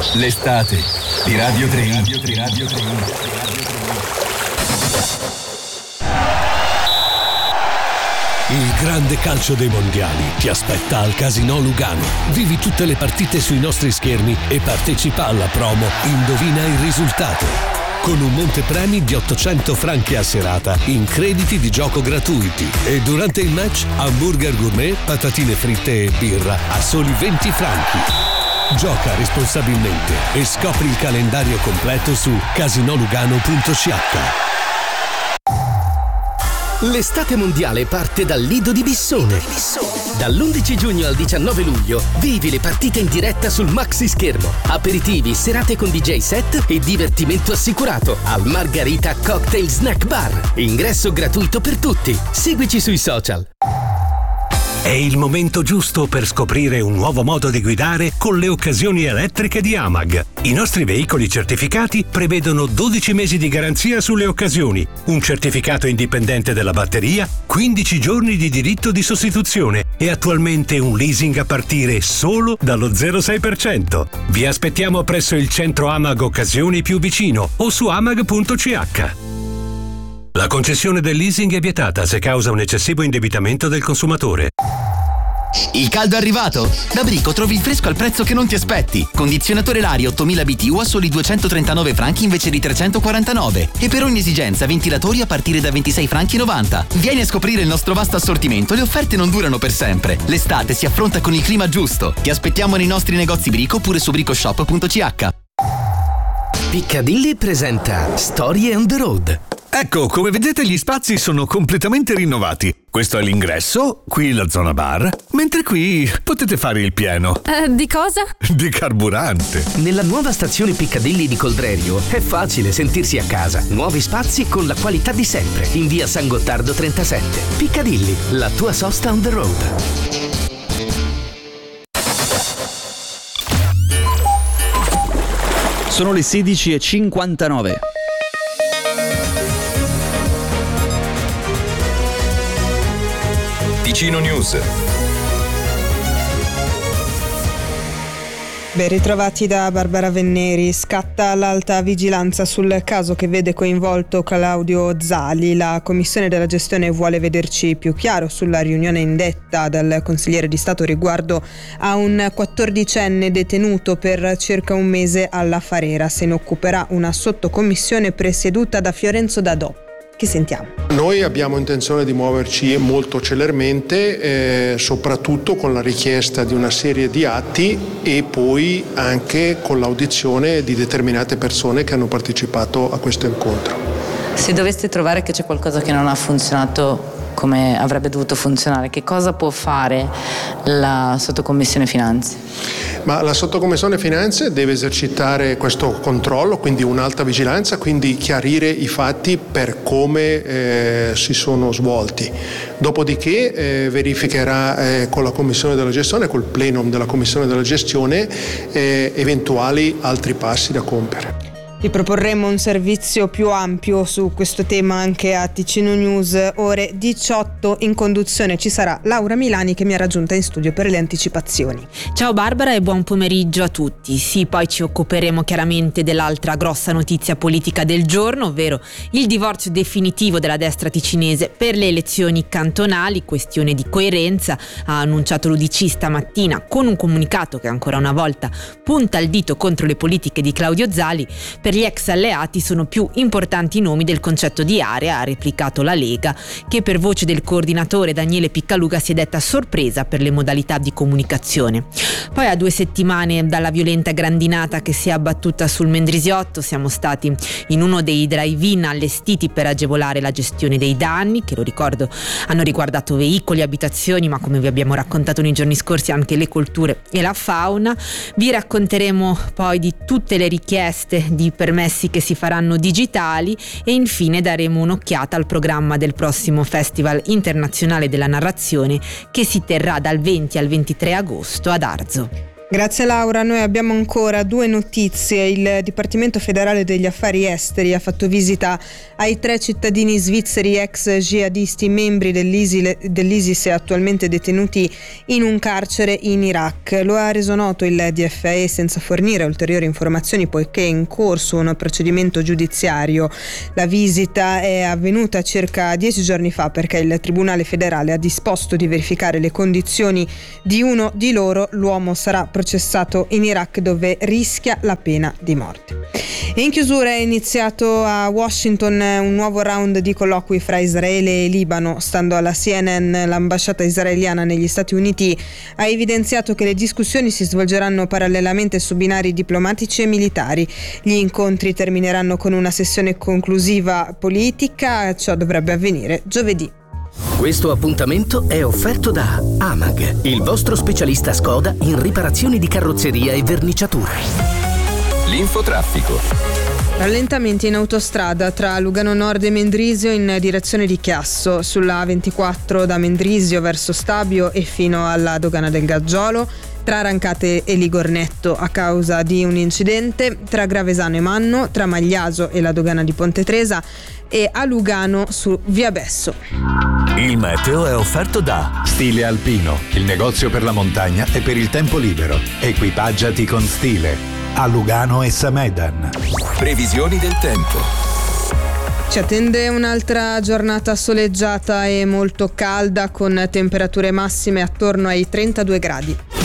L'estate di Radio 3. Il grande calcio dei mondiali ti aspetta al Casinò Lugano. Vivi tutte le partite sui nostri schermi e partecipa alla promo Indovina il risultato, con un montepremi di 800 franchi a serata in crediti di gioco gratuiti. E durante il match, hamburger gourmet, patatine fritte e birra a soli 20 franchi. Gioca responsabilmente e scopri il calendario completo su casinolugano.ch. L'estate mondiale parte dal Lido di Bissone. Dall'11 giugno al 19 luglio vivi le partite in diretta sul maxi schermo. Aperitivi, serate con DJ set e divertimento assicurato al Margarita Cocktail Snack Bar. Ingresso gratuito per tutti. Seguici sui social. È il momento giusto per scoprire un nuovo modo di guidare con le occasioni elettriche di AMAG. I nostri veicoli certificati prevedono 12 mesi di garanzia sulle occasioni, un certificato indipendente della batteria, 15 giorni di diritto di sostituzione e attualmente un leasing a partire solo dallo 0,6%. Vi aspettiamo presso il centro AMAG Occasioni più vicino o su amag.ch. La concessione del leasing è vietata se causa un eccessivo indebitamento del consumatore. Il caldo è arrivato! Da Brico trovi il fresco al prezzo che non ti aspetti. Condizionatore Lario 8000 BTU a soli 239 franchi invece di 349. E per ogni esigenza ventilatori a partire da 26 franchi e 90. Vieni a scoprire il nostro vasto assortimento, le offerte non durano per sempre. L'estate si affronta con il clima giusto. Ti aspettiamo nei nostri negozi Brico oppure su bricoshop.ch. Piccadilly presenta Storie on the Road. Ecco, come vedete gli spazi sono completamente rinnovati. Questo è l'ingresso, qui la zona bar, mentre qui potete fare il pieno. Di cosa? Di carburante. Nella nuova stazione Piccadilly di Coldrerio è facile sentirsi a casa. Nuovi spazi con la qualità di sempre. In via San Gottardo 37. Piccadilly, la tua sosta on the road. Sono le 16:59. Ticino News. Ben ritrovati da Barbara Venneri. Scatta l'alta vigilanza sul caso che vede coinvolto Claudio Zali. La Commissione della gestione vuole vederci più chiaro sulla riunione indetta dal consigliere di Stato riguardo a un 14enne detenuto per circa un mese alla Farera. Se ne occuperà una sottocommissione presieduta da Fiorenzo Dadò. Che sentiamo? Noi abbiamo intenzione di muoverci molto celermente, soprattutto con la richiesta di una serie di atti e poi anche con l'audizione di determinate persone che hanno partecipato a questo incontro. Se doveste trovare che c'è qualcosa che non ha funzionato come avrebbe dovuto funzionare, che cosa può fare la sottocommissione finanze? Ma la sottocommissione finanze deve esercitare questo controllo, quindi un'alta vigilanza, quindi chiarire i fatti per come si sono svolti. Dopodiché verificherà con la commissione della gestione, col plenum della commissione della gestione, eventuali altri passi da compiere. Vi proporremo un servizio più ampio su questo tema anche a Ticino News, ore 18. In conduzione ci sarà Laura Milani che mi ha raggiunta in studio per le anticipazioni. Ciao Barbara e buon pomeriggio a tutti. Sì, poi ci occuperemo chiaramente dell'altra grossa notizia politica del giorno, ovvero il divorzio definitivo della destra ticinese per le elezioni cantonali. Questione di coerenza, ha annunciato l'UDC stamattina con un comunicato che ancora una volta punta il dito contro le politiche di Claudio Zali. Per gli ex alleati sono più importanti i nomi del concetto di area, ha replicato la Lega, che per voce del coordinatore Daniele Piccaluga si è detta sorpresa per le modalità di comunicazione. Poi a 2 settimane dalla violenta grandinata che si è abbattuta sul Mendrisiotto siamo stati in uno dei drive-in allestiti per agevolare la gestione dei danni, che lo ricordo hanno riguardato veicoli, abitazioni, ma come vi abbiamo raccontato nei giorni scorsi anche le colture e la fauna. Vi racconteremo poi di tutte le richieste di permessi che si faranno digitali e infine daremo un'occhiata al programma del prossimo Festival Internazionale della Narrazione che si terrà dal 20 al 23 agosto ad Arzo. Grazie Laura, noi abbiamo ancora 2 notizie. Il Dipartimento federale degli affari esteri ha fatto visita ai 3 cittadini svizzeri ex jihadisti membri dell'ISIS e attualmente detenuti in un carcere in Iraq. Lo ha reso noto il DFE senza fornire ulteriori informazioni poiché è in corso un procedimento giudiziario. La visita è avvenuta circa 10 giorni fa perché il Tribunale federale ha disposto di verificare le condizioni di uno di loro. L'uomo sarà processato in Iraq dove rischia la pena di morte. E in chiusura è iniziato a Washington un nuovo round di colloqui fra Israele e Libano. Stando alla CNN, l'ambasciata israeliana negli Stati Uniti ha evidenziato che le discussioni si svolgeranno parallelamente su binari diplomatici e militari. Gli incontri termineranno con una sessione conclusiva politica, ciò dovrebbe avvenire giovedì. Questo appuntamento è offerto da AMAG, il vostro specialista Skoda in riparazioni di carrozzeria e verniciature. L'infotraffico. Rallentamenti in autostrada tra Lugano Nord e Mendrisio in direzione di Chiasso, sulla A24 da Mendrisio verso Stabio e fino alla dogana del Gaggiolo, tra Rancate e Ligornetto a causa di un incidente, tra Gravesano e Manno, tra Magliaso e la dogana di Ponte Tresa e a Lugano su Via Besso. Il meteo è offerto da Stile Alpino, il negozio per la montagna e per il tempo libero. Equipaggiati con stile. A Lugano e Samedan. Previsioni del tempo. Ci attende un'altra giornata soleggiata e molto calda con temperature massime attorno ai 32 gradi.